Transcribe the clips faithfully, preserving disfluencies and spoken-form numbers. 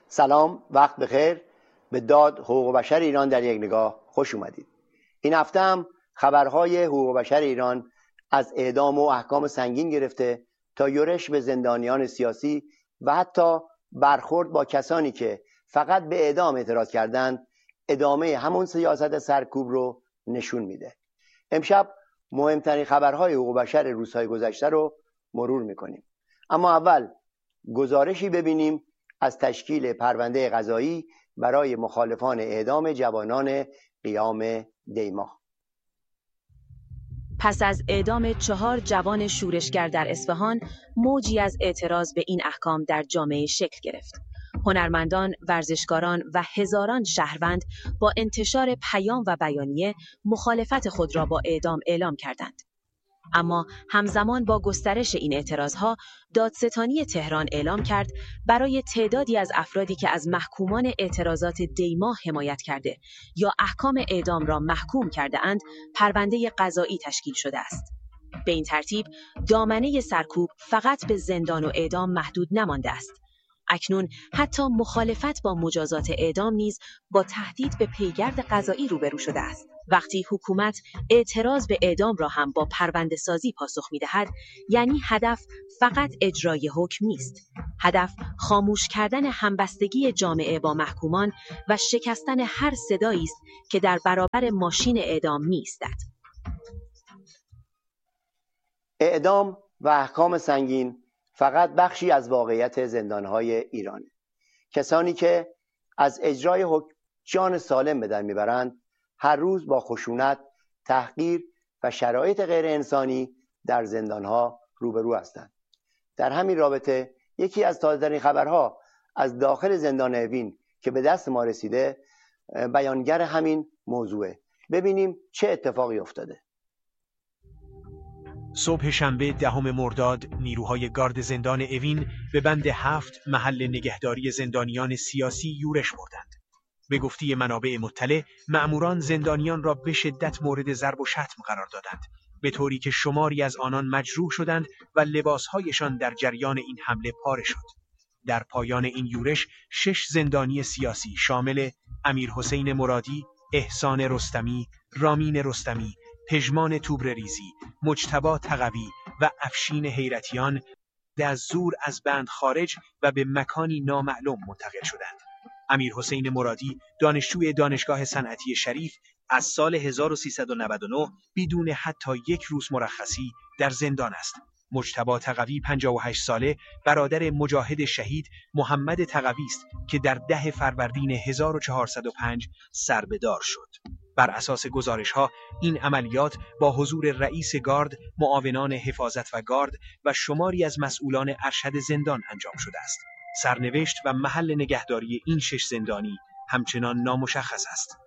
سلام، وقت بخیر. به داد حقوق بشر ایران در یک نگاه خوش اومدید. این هفته هم خبرهای حقوق بشر ایران از اعدام و احکام سنگین گرفته تا یورش به زندانیان سیاسی و حتی برخورد با کسانی که فقط به اعدام اعتراض کردند ادامه همون سیاست سرکوب رو نشون میده. امشب مهمترین خبرهای حقوق بشر روزهای گذشته رو مرور میکنیم. اما اول گزارشی ببینیم از تشکیل پرونده قضایی برای مخالفان اعدام جوانان قیام دیماه. پس از اعدام چهار جوان شورشگر در اصفهان، موجی از اعتراض به این احکام در جامعه شکل گرفت. هنرمندان، ورزشکاران و هزاران شهروند با انتشار پیام و بیانیه مخالفت خود را با اعدام اعلام کردند. اما همزمان با گسترش این اعتراضها، دادستانی تهران اعلام کرد برای تعدادی از افرادی که از محکومان اعتراضات دیماه حمایت کرده یا احکام اعدام را محکوم کرده اند، پرونده قضایی تشکیل شده است. به این ترتیب دامنه سرکوب فقط به زندان و اعدام محدود نمانده است. اکنون حتی مخالفت با مجازات اعدام نیز با تهدید به پیگرد قضایی روبرو شده است. وقتی حکومت اعتراض به اعدام را هم با پرونده سازی پاسخ می‌دهد، یعنی هدف فقط اجرای حکم نیست. هدف خاموش کردن همبستگی جامعه با محکومان و شکستن هر صدایی است که در برابر ماشین اعدام می‌ایستد. اعدام و احکام سنگین فقط بخشی از واقعیت زندانهای ایران. کسانی که از اجرای حکم جان سالم به در میبرند هر روز با خشونت، تحقیر و شرایط غیر انسانی در زندانها روبرو هستند. در همین رابطه یکی از تازه‌ترین خبرها از داخل زندان اوین که به دست ما رسیده بیانگر همین موضوعه. ببینیم چه اتفاقی افتاده. صبح شنبه دهم مرداد نیروهای گارد زندان اوین به بند هفت محل نگهداری زندانیان سیاسی یورش بردند. به گفته منابع مطلع، مأموران زندانیان را به شدت مورد ضرب و شتم قرار دادند، به طوری که شماری از آنان مجروح شدند و لباسهایشان در جریان این حمله پاره شد. در پایان این یورش شش زندانی سیاسی شامل امیرحسین مرادی، احسان رستمی، رامین رستمی، پژمان توبرریزی، مجتبی تقوی و افشین حیرتیان از زور از بند خارج و به مکانی نامعلوم منتقل شدند. امیرحسین مرادی دانشجوی دانشگاه صنعتی شریف از سال هزار و سیصد و نود و نه بدون حتی یک روز مرخصی در زندان است. مجتبی تقوی پنجاه و هشت ساله برادر مجاهد شهید محمد تقوی است که در ده فروردین هزار و چهارصد و پنج سربه‌دار شد. بر اساس گزارش‌ها این عملیات با حضور رئیس گارد، معاونان حفاظت و گارد و شماری از مسئولان ارشد زندان انجام شده است. سرنوشت و محل نگهداری این شش زندانی همچنان نامشخص است.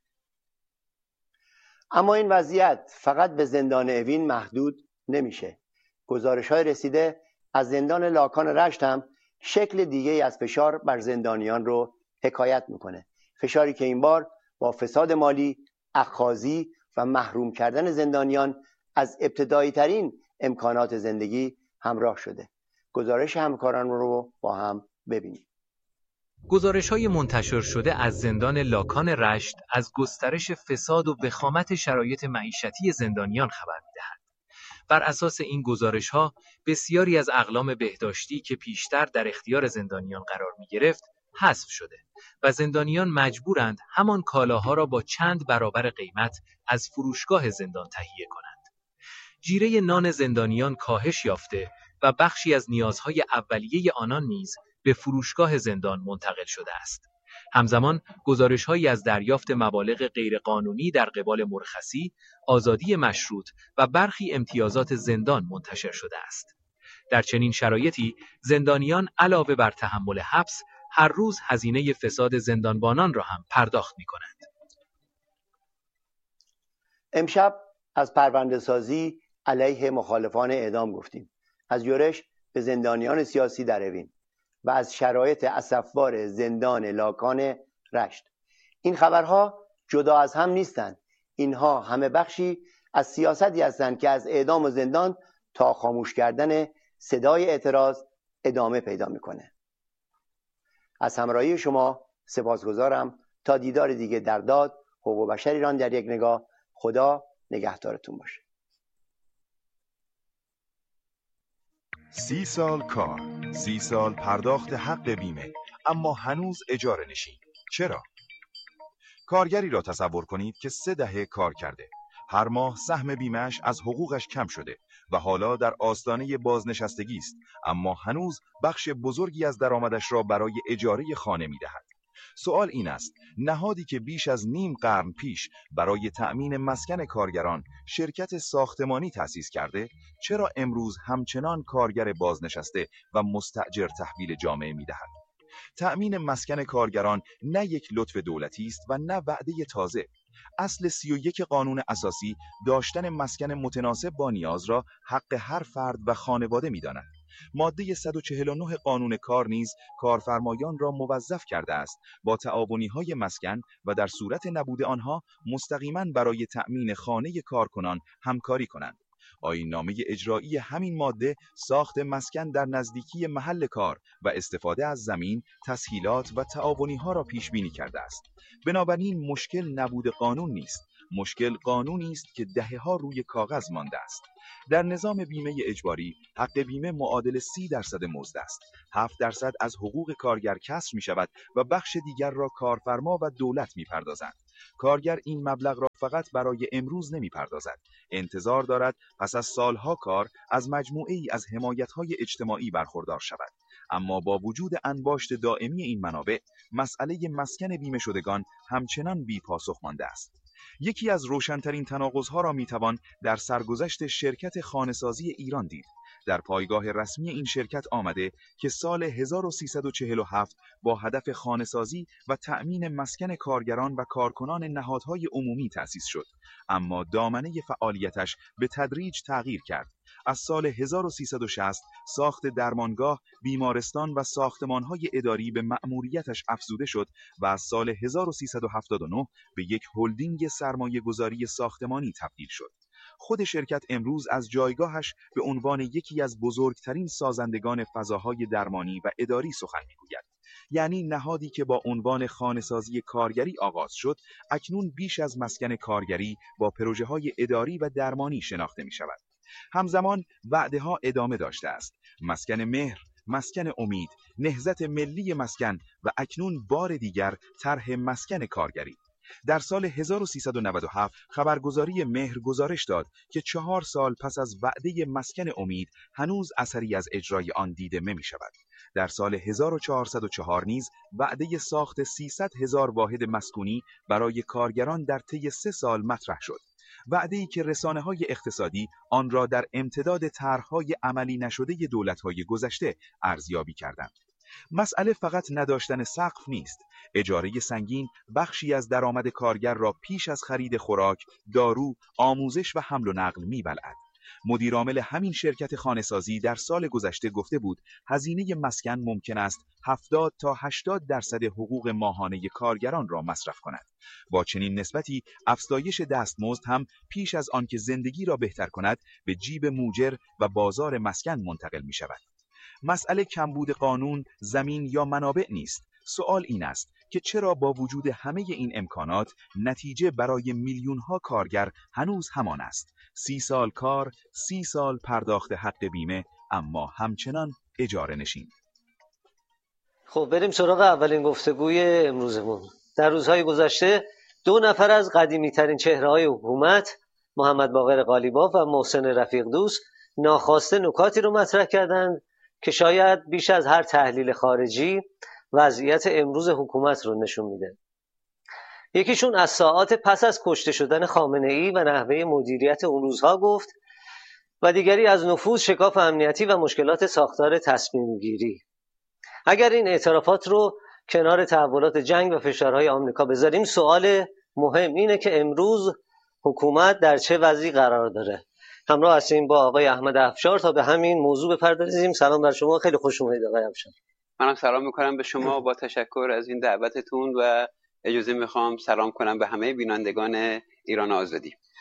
اما این وضعیت فقط به زندان اوین محدود نمیشه. گزارش‌های رسیده از زندان لاکان رشت هم شکل دیگه از فشار بر زندانیان رو حکایت میکنه. فشاری که این بار با فساد مالی، اخاذی و محروم کردن زندانیان از ابتدایی ترین امکانات زندگی همراه شده. گزارش همکاران رو با هم ببینیم. گزارش‌های منتشر شده از زندان لاکان رشت از گسترش فساد و وخامت شرایط معیشتی زندانیان خبر می‌دهد. بر اساس این گزارش‌ها بسیاری از اقلام بهداشتی که پیشتر در اختیار زندانیان قرار می‌گرفت حذف شده و زندانیان مجبورند همان کالاها را با چند برابر قیمت از فروشگاه زندان تهیه کنند. جیره نان زندانیان کاهش یافته و بخشی از نیازهای اولیه آنان نیز به فروشگاه زندان منتقل شده است. همزمان گزارش‌هایی از دریافت مبالغ غیرقانونی در قبال مرخصی، آزادی مشروط و برخی امتیازات زندان منتشر شده است. در چنین شرایطی زندانیان علاوه بر تحمل حبس هر روز هزینه فساد زندانبانان را هم پرداخت می‌کنند. امشب از پرونده سازی علیه مخالفان اعدام گفتیم، از یورش به زندانیان سیاسی در اوین و از شرایط اسفبار زندان لاکان رشت. این خبرها جدا از هم نیستند. اینها همه بخشی از سیاستی هستند که از اعدام و زندان تا خاموش کردن صدای اعتراض ادامه پیدا میکنه. از همراهی شما سپاسگزارم. تا دیدار دیگه در داد، حقوق بشر ایران در یک نگاه. خدا نگهدارتون باشه. سی سال کار، سی سال پرداخت حق بیمه، اما هنوز اجاره نشین. چرا؟ کارگری را تصور کنید که سه دهه کار کرده. هر ماه سهم بیمه‌اش از حقوقش کم شده و حالا در آستانه بازنشستگی است، اما هنوز بخش بزرگی از درآمدش را برای اجاره خانه می‌دهد. سوال این است: نهادی که بیش از نیم قرن پیش برای تأمین مسکن کارگران شرکت ساختمانی تأسیس کرده، چرا امروز همچنان کارگر بازنشسته و مستأجر تحویل جامعه می‌دهد؟ تأمین مسکن کارگران نه یک لطف دولتی است و نه وعده تازه. اصل سی و یک قانون اساسی داشتن مسکن متناسب با نیاز را حق هر فرد و خانواده می‌داند. ماده صد و چهل و نه قانون کار نیز کارفرمایان را موظف کرده است با تعاونی‌های مسکن و در صورت نبود آنها مستقیما برای تأمین خانه کارکنان همکاری کنند. آیین‌نامه اجرایی همین ماده ساخت مسکن در نزدیکی محل کار و استفاده از زمین، تسهیلات و تعاونی‌ها را پیش بینی کرده است. بنابراین مشکل نبود قانون نیست، مشکل قانونی است که دهه‌ها روی کاغذ مانده است. در نظام بیمه اجباری، حق بیمه معادل سی درصد مزد است. هفت درصد از حقوق کارگر کسر می شود و بخش دیگر را کارفرما و دولت می پردازند. کارگر این مبلغ را فقط برای امروز نمی پردازد. انتظار دارد پس از سالها کار از مجموعه ای از حمایت‌های اجتماعی برخوردار شود. اما با وجود انباشت دائمی این منابع، مسئله مسکن بیمه شدگان همچنان بی پاسخ مانده است. یکی از روشن‌ترین تناقض‌ها را می‌توان در سرگذشت شرکت خانه‌سازی ایران دید. در پایگاه رسمی این شرکت آمده که سال هزار و سیصد و چهل و هفت با هدف خانه‌سازی و تأمین مسکن کارگران و کارکنان نهادهای عمومی تأسیس شد، اما دامنه فعالیتش به تدریج تغییر کرد. از سال هزار و سیصد و شصت ساخت درمانگاه، بیمارستان و ساختمان‌های اداری به مأموریتش افزوده شد و از سال هزار و سیصد و هفتاد و نه به یک هلدینگ سرمایه‌گذاری ساختمانی تبدیل شد. خود شرکت امروز از جایگاهش به عنوان یکی از بزرگترین سازندگان فضاهای درمانی و اداری سخن می‌گوید. یعنی نهادی که با عنوان خانه‌سازی کارگری آغاز شد، اکنون بیش از مسکن کارگری با پروژه‌های اداری و درمانی شناخته می‌شود. همزمان وعده‌ها ادامه داشته است. مسکن مهر، مسکن امید، نهضت ملی مسکن و اکنون بار دیگر طرح مسکن کارگری. در سال هزار و سیصد و نود و هفت خبرگزاری مهر گزارش داد که چهار سال پس از وعده مسکن امید هنوز اثری از اجرای آن دیده نمی شود. در سال هزار و چهارصد و چهار نیز وعده ساخت سیصد هزار واحد مسکونی برای کارگران در طی سه سال مطرح شد. وعده‌ای که رسانه‌های اقتصادی آن را در امتداد طرح‌های عملی نشده دولت‌های گذشته ارزیابی کردند. مسئله فقط نداشتن سقف نیست. اجاره سنگین بخشی از درآمد کارگر را پیش از خرید خوراک، دارو، آموزش و حمل و نقل می‌بلعد. مدیرعامل همین شرکت خانه‌سازی در سال گذشته گفته بود هزینه مسکن ممکن است هفتاد تا هشتاد درصد حقوق ماهانه کارگران را مصرف کند. با چنین نسبتی افزایش دستمزد هم پیش از آنکه زندگی را بهتر کند به جیب موجر و بازار مسکن منتقل می شود. مسئله کمبود قانون، زمین یا منابع نیست. سوال این است که چرا با وجود همه این امکانات نتیجه برای میلیون‌ها کارگر هنوز همان است. سی سال کار، سی سال پرداخت حق بیمه، اما همچنان اجاره نشین. خب بریم سراغ اولین گفتگوی امروزمون. در روزهای گذشته دو نفر از قدیمی‌ترین چهره‌های حکومت، محمد باقر قالیباف و محسن رفیق دوست، ناخواسته نکاتی رو مطرح کردند که شاید بیش از هر تحلیل خارجی وضعیت امروز حکومت رو نشون میده. یکیشون از ساعات پس از کشته شدن خامنه‌ای و نحوه مدیریت اون روزها گفت و دیگری از نفوذ، شکاف امنیتی و مشکلات ساختار تصمیم گیری. اگر این اعترافات رو کنار تحولات جنگ و فشارهای آمریکا بذاریم، سوال مهم اینه که امروز حکومت در چه وضعی قرار داره. همراه هستیم با آقای احمد افشار تا به همین موضوع بپردازیم. سلام بر شما، خیلی خوش اومدید آقای افشار. منم سلام میکنم به شما با تشکر از این دعوتتون و اجازه میخوام سلام کنم به همه بینندگان ایران آزادی.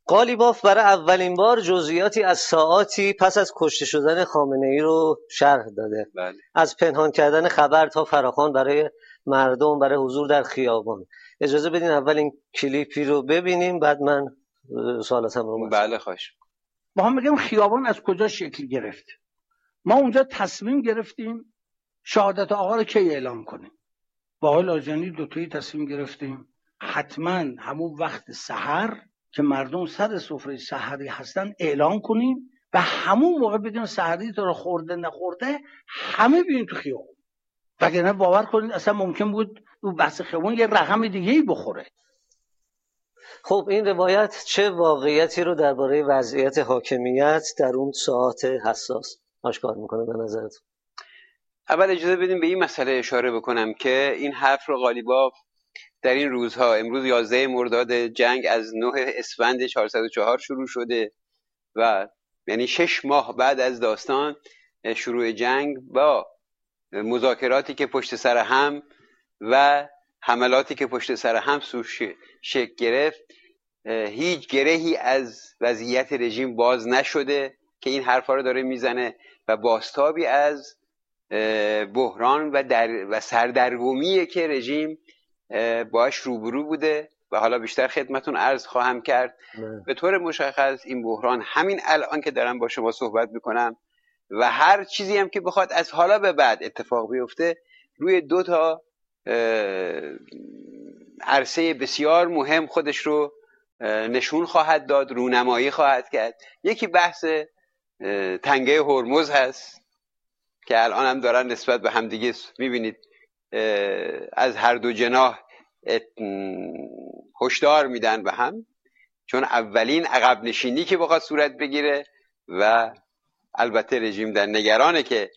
قالیباف برای اولین بار جزئیاتی از ساعاتی پس از کشته شدن خامنه‌ای رو شرح داده. بله. از پنهان کردن خبر تا فراخوان برای مردم برای حضور در خیابان. اجازه بدین اول این کلیپی رو ببینیم بعد من سوالاتم رو مطرح. بله خواهش. با هم بگم خیابان از کجا شکل گرفت. ما اونجا تصمیم گرفتیم شهادت آقا رو کی اعلام کنیم. با آقای لاجانی دوتایی تصمیم گرفتیم حتما همون وقت سحر که مردم سر سفره سحری هستن اعلام کنیم و همون موقع بگیم سحری تو رو خورده نخورده همه بیاین تو خیابان. وگرنه باور کنید اصلا ممکن بود اون بحث خیابان یه رقم دیگه‌ای بخوره. خب این روایت چه واقعیتی رو درباره وضعیت حاکمیت در اون ساعات حساس آشکار میکنه به نظرتون؟ اول اجازه بدیم به این مسئله اشاره بکنم که این حرف رو قالیباف در این روزها، امروز یازده مرداد جنگ از نه اسفند چهارصد و چهار شروع شده و یعنی شش ماه بعد از داستان شروع جنگ با مذاکراتی که پشت سر هم و حملاتی که پشت سر هم شکل گرفت، هیچ گرهی از وضعیت رژیم باز نشده که این حرفا رو داره میزنه و بازتابی از بحران و, در و سردرگمیه که رژیم باش روبرو بوده و حالا بیشتر خدمتون عرض خواهم کرد. نه. به طور مشخص این بحران همین الان که دارم با شما صحبت میکنم و هر چیزی هم که بخواد از حالا به بعد اتفاق بیفته روی دو تا عرصه بسیار مهم خودش رو نشون خواهد داد، رونمایی خواهد کرد. یکی بحث تنگه هرمز هست که الان هم دارن نسبت به همدیگه میبینید از هر دو جناح هشدار میدن به هم، چون اولین عقب نشینی که بخواد صورت بگیره و البته رژیم در نگرانه که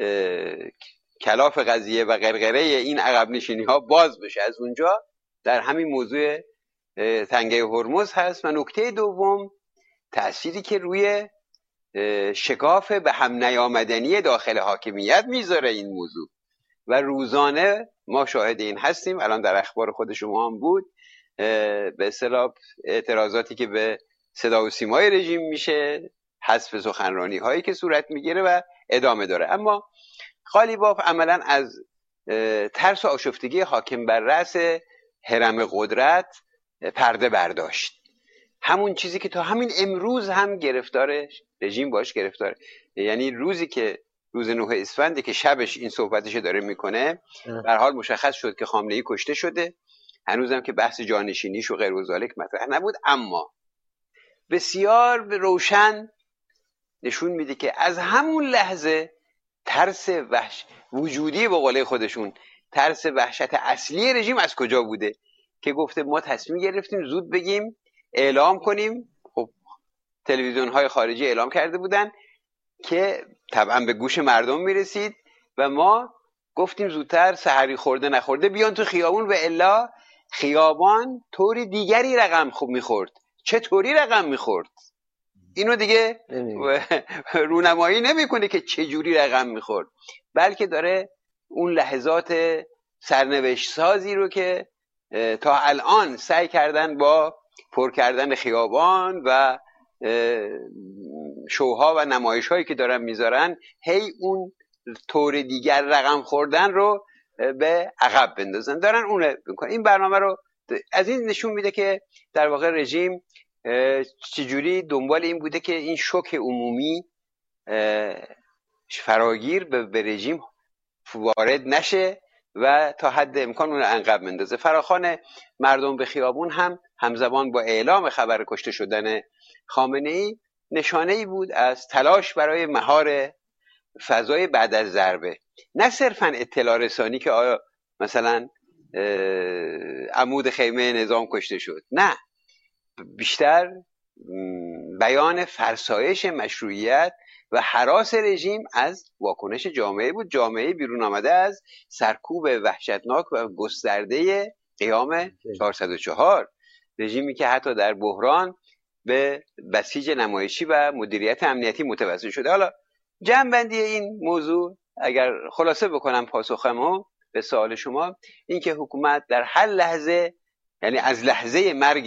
کلاف قضیه و غرغره این عقب نشینی ها باز بشه از اونجا، در همین موضوع تنگه هرمز هست. و نکته دوم تأثیری که روی شکاف به هم نیامدنی داخل حاکمیت میذاره این موضوع و روزانه ما شاهد این هستیم. الان در اخبار خود شما هم بود به اصطلاح اعتراضاتی که به صدا و سیمای رژیم میشه، حذف سخنرانی هایی که صورت میگیره و ادامه داره. اما قالیباف عملا از ترس و آشفتگی حاکم بر رأس هرم قدرت پرده برداشت. همون چیزی که تا همین امروز هم گرفتاره رژیم باش گرفتاره، یعنی روزی که روز نه اسفند که شبش این صحبتش داره میکنه به هر حال مشخص شد که خامنه‌ای کشته شده. هنوزم که بحث جانشینیش و غیر و ذالک مطرح نبود، اما بسیار روشن نشون میده که از همون لحظه ترس وحش وجودی به قول خودشون ترس وحشت اصلی رژیم از کجا بوده که گفته ما تصمیم گرفتیم زود بگیم اعلام کنیم. خب تلویزیون های خارجی اعلام کرده بودن که طبعا به گوش مردم میرسید و ما گفتیم زودتر سحری خورده نخورده بیان تو خیابون و الا خیابان طوری دیگری رقم خوب میخورد. چه طوری رقم میخورد اینو دیگه رونمایی نمیکنه که چه جوری رقم میخورد، بلکه داره اون لحظات سرنوشت سازی رو که تا الان سعی کردن با پر کردن خیابان و شوها و نمایش هایی که دارن میذارن هی اون طور دیگر رقم خوردن رو به عقب بندازن، دارن اون میکنن. این برنامه رو از این نشون میده که در واقع رژیم چجوری دنبال این بوده که این شوک عمومی فراگیر به رژیم وارد نشه و تا حد امکان اون رو عقب بندازه. فراخوان مردم به خیابون هم همزمان با اعلام خبر کشته شدن خامنه‌ای نشانه‌ای بود از تلاش برای مهار فضای بعد از ضربه، نه صرفاً اطلاع رسانی که آیا مثلا عمود خیمه نظام کشته شد، نه، بیشتر بیان فرسایش مشروعیت و هراس رژیم از واکنش جامعه بود، جامعه بیرون آمده از سرکوب وحشتناک و گسترده قیام چهارصد و چهار، رژیمی که حتی در بحران به بسیج نمایشی و مدیریت امنیتی متوسل شده. حالا جمع‌بندی این موضوع اگر خلاصه بکنم پاسخمو به سوال شما، این که حکومت در هر لحظه، یعنی از لحظه مرگ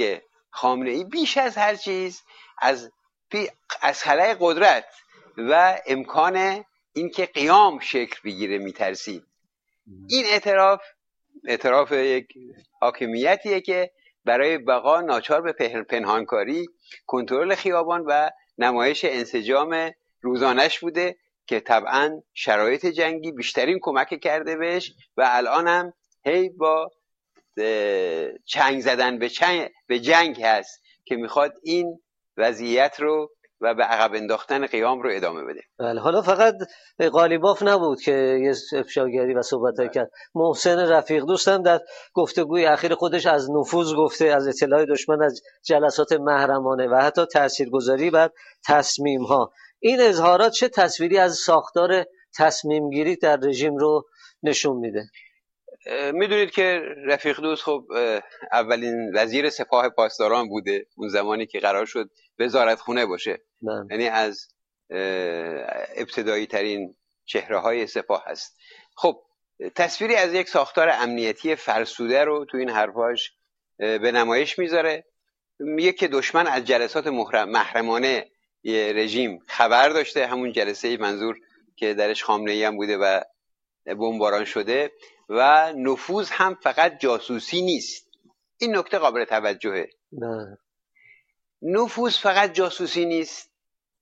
خامنه ای بیش از هر چیز از از خلای قدرت و امکان اینکه قیام شکل بگیره میترسید. این اعتراف اعتراف یک حاکمیتیه که برای بقا ناچار به پنهانکاری، کنترل خیابان و نمایش انسجام روزانش بوده که طبعا شرایط جنگی بیشترین کمک کرده بهش و الان هم هی با چنگ زدن به, چنگ به جنگ هست که میخواد این وضعیت رو و به عقب انداختن قیام رو ادامه بده. بله، حالا فقط قالیباف نبود که یه افشاگری و صحبتایی کرد. محسن رفیق دوستم در گفتگوی اخیر خودش از نفوذ گفته، از اطلاع دشمن، از جلسات محرمانه و حتی تاثیرگذاری بر تصمیم ها. این اظهارات چه تصویری از ساختار تصمیم گیری در رژیم رو نشون میده؟ میدونید که رفیق دوست خب اولین وزیر سپاه پاسداران بوده اون زمانی که قرار شد وزارت خونه باشه، یعنی از ابتدایی ترین چهره های سپاه هست. خب تصویری از یک ساختار امنیتی فرسوده رو تو این حرفاش به نمایش میذاره. میگه که دشمن از جلسات محرمانه رژیم خبر داشته، همون جلسه منظور که درش خامنه ای هم بوده و بمباران شده، و نفوذ هم فقط جاسوسی نیست. این نکته قابل توجهه. نه. نفوذ فقط جاسوسی نیست.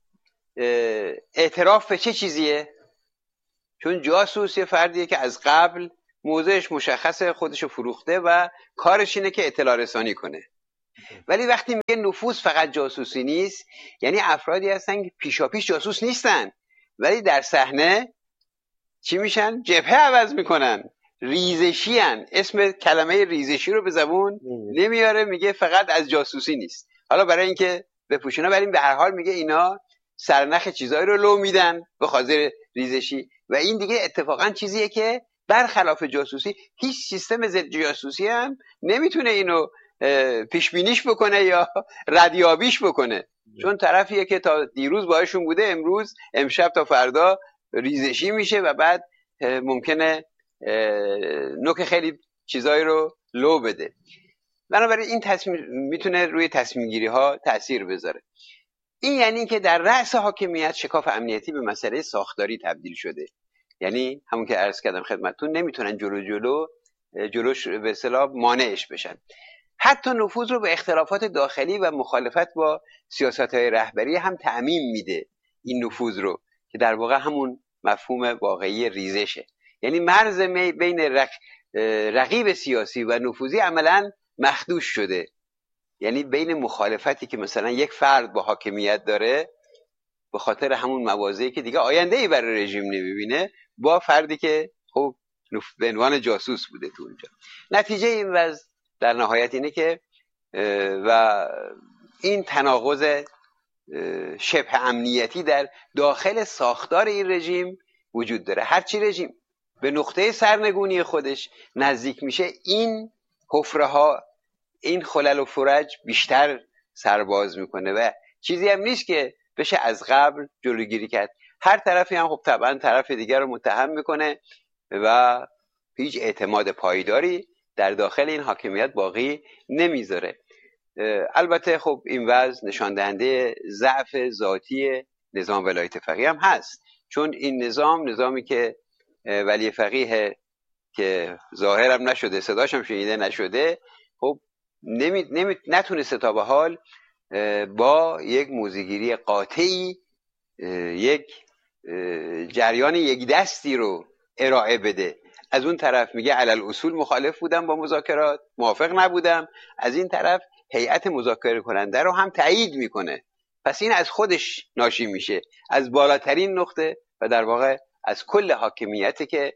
اعتراف به چه چیزیه؟ چون جاسوس یه فردیه که از قبل موضعش مشخصه، خودشو فروخته و کارش اینه که اطلاع رسانی کنه. ولی وقتی میگه نفوذ فقط جاسوسی نیست، یعنی افرادی هستن که پیشاپیش جاسوس نیستن ولی در صحنه چی میشن؟ جبهه عوض میکنن، ریزشی هن. اسم کلمه ریزشی رو به زبون نمیاره، میگه فقط از جاسوسی نیست. حالا برای اینکه بپوشونه، برای این به هر حال میگه اینا سرنخ چیزایی رو لو میدن به خاطر ریزشی، و این دیگه اتفاقا چیزیه که برخلاف جاسوسی هیچ سیستم ضد جاسوسی هم نمیتونه اینو پیش بینیش بکنه یا ردیابیش بکنه، چون طرفیه که تا دیروز باهاشون بوده امروز امشب تا فردا ریزشی میشه و بعد ممکنه نوک خیلی چیزایی رو لو بده. بنابراین این تصمیم میتونه روی تصمیم گیری ها تأثیر بذاره. این یعنی که در رأس حاکمیت شکاف امنیتی به مسئله ساختاری تبدیل شده. یعنی همون که عرض کردم خدمتتون، نمیتونن جلو جلو جلوش به اصطلاح مانعش بشن. حتی نفوذ رو به اختلافات داخلی و مخالفت با سیاست‌های رهبری هم تعمیم میده این نفوذ رو، که در واقع همون مفهوم واقعی ریزشه. یعنی مرز بین رق... رقیب سیاسی و نفوذی عملاً مخدوش شده. یعنی بین مخالفتی که مثلا یک فرد با حاکمیت داره به خاطر همون مواضعی که دیگه آینده‌ای برای رژیم نمیبینه، با فردی که خب به عنوان جاسوس بوده تو اونجا. نتیجه این وضع در نهایت اینه که و این تناقض شبه امنیتی در داخل ساختار این رژیم وجود داره. هرچی رژیم به نقطه سرنگونی خودش نزدیک میشه، این حفره ها، این خلل و فرج بیشتر سرباز میکنه و چیزی هم نیست که بشه از قبل جلوگیری کرد. هر طرفی هم خب طبعا طرف دیگر رو متهم میکنه و هیچ اعتماد پایداری در داخل این حاکمیت باقی نمیذاره. البته خب این وضع نشان دهنده ضعف ذاتی نظام ولایت فقیه هم هست، چون این نظام نظامی که ولی فقیه که ظاهرم نشده، صداش هم شنیده نشده، خب نمی نمی نتونسته تا به حال با یک موضع‌گیری قاطعی یک جریان یک دستی رو ارائه بده. از اون طرف میگه علل اصول مخالف بودم با مذاکرات، موافق نبودم، از این طرف هیئت مذاکره کننده رو هم تایید میکنه. پس این از خودش ناشی میشه، از بالاترین نقطه و در واقع از کل حاکمیتی که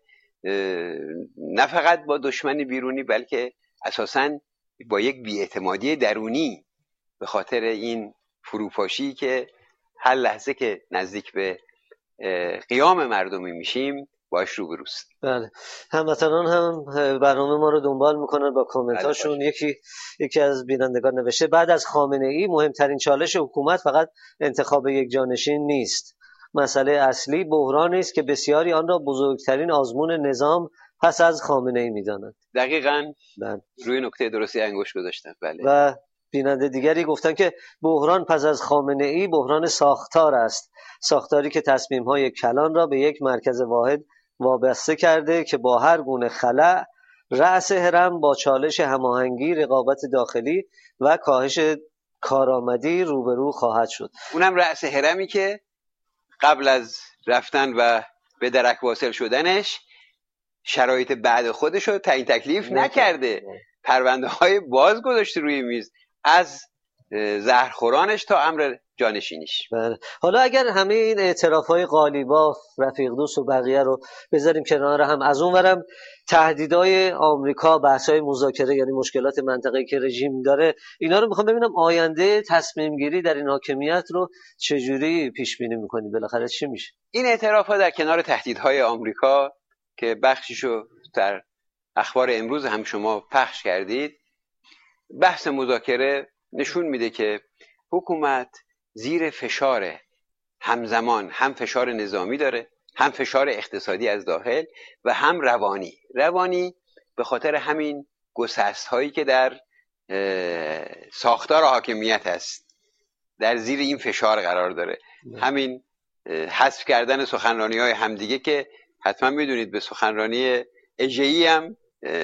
نه فقط با دشمن بیرونی بلکه اساساً با یک بی‌اعتمادی درونی به خاطر این فروپاشی که هر لحظه که نزدیک به قیام مردمی میشیم باش روبروست. بله، هموطنان هم برنامه ما رو دنبال میکنن با کامنتاشون. یکی یکی از بینندگان نوشته بعد از خامنه ای مهمترین چالش حکومت فقط انتخاب یک جانشین نیست، مسئله اصلی بحرانی است که بسیاری آن را بزرگترین آزمون نظام پس از خامنه ای میدانند. دقیقاً بله. روی نکته درستی انگشت گذاشتن. بله. و بیننده دیگری گفتن که بحران پس از خامنه ای بحران ساختار است، ساختاری که تصمیم‌های کلان را به یک مرکز واحد وابسته کرده که با هر گونه خلأ رأس هرم با چالش هماهنگی، رقابت داخلی و کاهش کارآمدی روبرو خواهد شد. اونم رأس هرمی که قبل از رفتن و به درک واصل شدنش شرایط بعد خودش رو تعیین تکلیف نکرده، پرونده های باز گذاشته روی میز، از زهرخورانش تا امر جانشینیش. بله. حالا اگر همه این اعتراف‌های قالیباف، رفیق دوست و بقیه رو بذاریم کنار هم، از اونورم تهدیدهای آمریکا، بحث‌های مذاکره، یعنی مشکلات منطقه‌ای که رژیم داره، اینا رو میخوام ببینم آینده تصمیم گیری در این حاکمیت رو چجوری پیش بینی می‌کنی؟ بالاخره چی میشه؟ این اعتراف‌ها در کنار تهدیدهای آمریکا که بخشیشو در اخبار امروز هم شما پخش کردید، بحث مذاکره نشون میده که حکومت زیر فشار همزمان، هم فشار نظامی داره، هم فشار اقتصادی از داخل و هم روانی. روانی به خاطر همین گسست هایی که در ساختار حاکمیت هست در زیر این فشار قرار داره. همین حذف کردن سخنرانی های همدیگه که حتما میدونید به سخنرانی اژه‌ای هم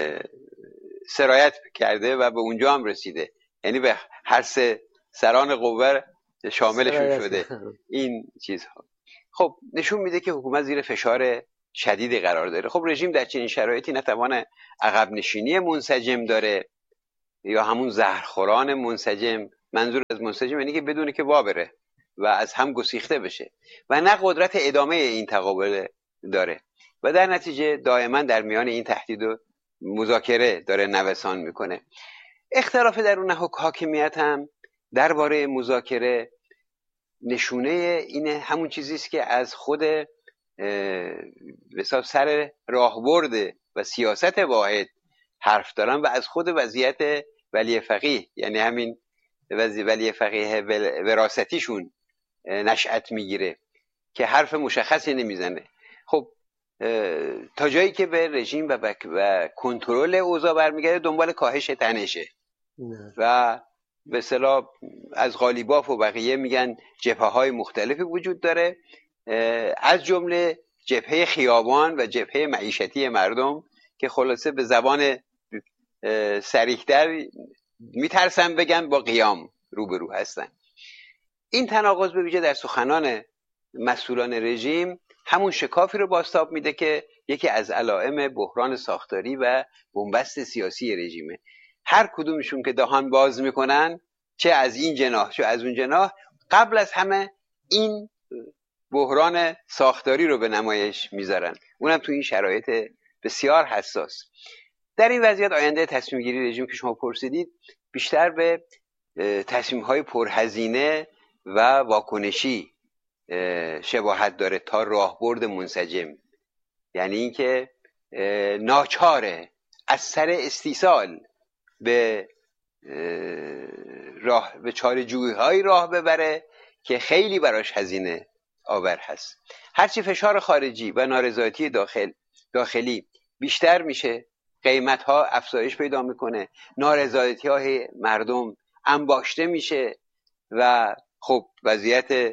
سرایت کرده و به اونجا هم رسیده، یعنی به هر سه سران قوه شاملشون شده این چیزها. خب نشون میده که حکومت زیر فشار شدیدی قرار داره. خب رژیم در چنین شرایطی نتوان عقب نشینی منسجم داره یا همون زهرخوران منسجم، منظور از منسجم یعنی که بدونه که وا بره و از هم گسیخته بشه، و نه قدرت ادامه این تقابل داره و در نتیجه دائما در میان این تهدید و مذاکره داره نوسان میکنه. اختلاف درون حاکمیت هم درباره مذاکره نشونه این همون چیزی است که از خود بسیار سر راهبرد و سیاست واحد حرف دارن و از خود وضعیت ولی فقیه، یعنی همین ولی فقیه وراثتیشون نشأت میگیره که حرف مشخصی نمیزنه. خب تا جایی که به رژیم و, و کنترل اوضاع برمیگرده دنبال کاهش تنشه و به اصطلاح از قالیباف و بقیه میگن جبهه های مختلفی وجود داره، از جمله جبهه خیابان و جبهه معیشتی مردم که خلاصه به زبان صریح‌تر میترسن بگن با قیام روبرو هستن. این تناقض به ویژه در سخنان مسئولان رژیم همون شکافی رو بازتاب میده که یکی از علائم بحران ساختاری و بنبست سیاسی رژیمه. هر کدومشون که دهان باز میکنن، چه از این جناح چه از اون جناح، قبل از همه این بحران ساختاری رو به نمایش میذارن، اونم تو این شرایط بسیار حساس. در این وضعیت آینده تصمیم گیری رژیم که شما پرسیدید بیشتر به تصمیم های پرهزینه و واکنشی شباهت داره تا راهبرد منسجم، یعنی اینکه ناچاره از سر استیصال به راه به چاره‌جویی های راه ببره که خیلی براش هزینه آور هست. هرچی فشار خارجی و نارضایتی داخل داخلی بیشتر میشه، قیمت ها افزایش پیدا میکنه، نارضایتی های مردم انباشته میشه و خب وضعیت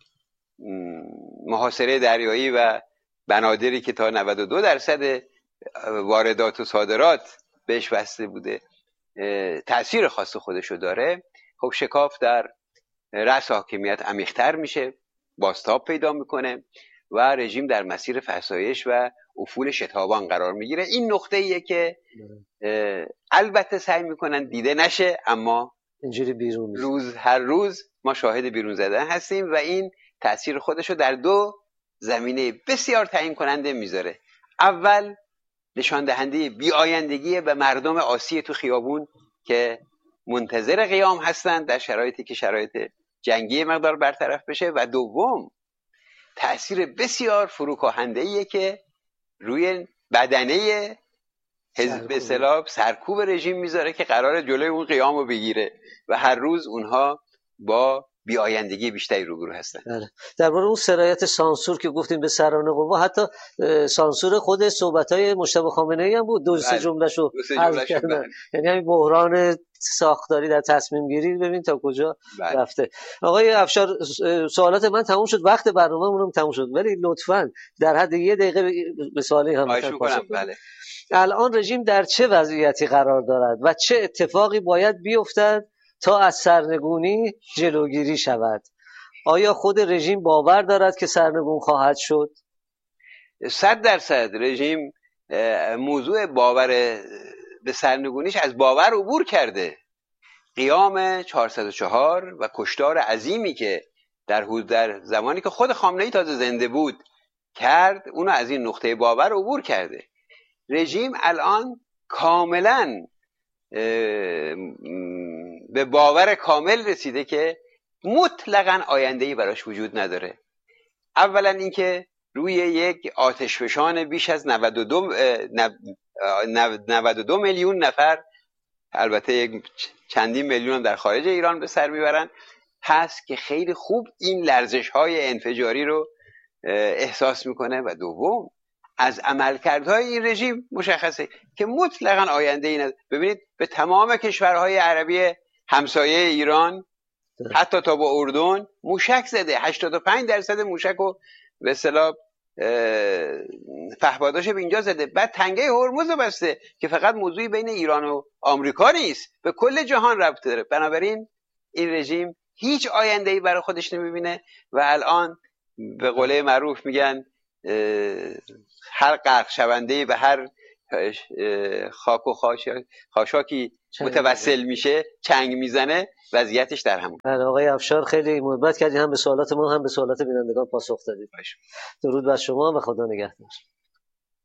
محاصره دریایی و بنادری که تا نود و دو درصد واردات و صادرات بهش بسته بوده تأثیر خاص خودشو داره. خب شکاف در رأس حاکمیت عمیق‌تر میشه، بازتاب پیدا میکنه و رژیم در مسیر فرسایش و افول شتابان قرار میگیره. این نقطه ایه که البته سعی میکنن دیده نشه، اما اینجوری بیرون روز هر روز ما شاهد بیرون زدن هستیم و این تأثیر خودشو در دو زمینه بسیار تعیین کننده میذاره. اول نشان دهنده بی‌آیندگی به مردم آسی تو خیابون که منتظر قیام هستند در شرایطی که شرایط جنگی مقدار برطرف بشه، و دوم تأثیر بسیار فروکاهنده‌ایه که روی بدنه حزب اصطلاح سرکوب رژیم میذاره که قراره جلوی اون قیامو بگیره و هر روز اونها با بی‌آیندگی بیشتری روبرو هستن. بله. درباره اون سرایت سانسور که گفتیم به سران قوا، حتی سانسور خود صحبت‌های مجتبی خامنه‌ای هم بود، دو سه جمله‌شو حذف کردن. یعنی همین بحران ساختاری در تصمیم گیری ببین تا کجا بله. رفته. آقای افشار، سوالات من تموم شد، وقت برنامه‌مون هم تموم شد، ولی لطفاً در حد یه دقیقه به سوالی هم پاسخ بله. الان رژیم در چه وضعیتی قرار دارد و چه اتفاقی باید بیفتد تا از سرنگونی جلوگیری شود؟ آیا خود رژیم باور دارد که سرنگون خواهد شد؟ صد درصد رژیم موضوع باور به سرنگونیش از باور عبور کرده. قیام چهارصد و چهار و کشتار عظیمی که در حدود در زمانی که خود خامنه‌ای تازه زنده بود کرد، اونو از این نقطه باور عبور کرده. رژیم الان کاملا به باور کامل رسیده که مطلقاً آینده‌ای براش وجود نداره. اولا اینکه روی یک آتشفشان بیش از نود و دو, نود و دو میلیون نفر، البته یک چندین میلیون هم در خارج ایران به سر میبرن، هست که خیلی خوب این لرزش‌های انفجاری رو احساس میکنه. و دوم، از عملکردهای این رژیم مشخصه که مطلقاً آینده‌ای نداره. ببینید به تمام کشورهای عربی همسایه ایران، حتی تا با اردن، موشک زده. هشتاد و پنج درصد موشک رو به اصطلاح پهپاداش به اینجا زده. بعد تنگه هرمز رو بسته که فقط موضوعی بین ایران و آمریکا نیست، به کل جهان ربط داره. بنابراین این رژیم هیچ آینده‌ای برای خودش نمیبینه و الان به قوله معروف میگن هر غرق شونده‌ای به هر خاک و خاشاکی متوسل میشه، چنگ میزنه، وضعیتش در همون. بله آقای افشار، خیلی محبت کردید، هم به سوالات ما هم به سوالات بینندگان پاسخ دادید. درود بر شما و خدا نگهدار.